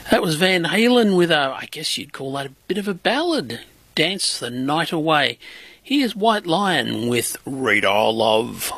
That was Van Halen with I guess you'd call that a bit of a ballad, Dance the Night Away. Here's White Lion with Radar Love.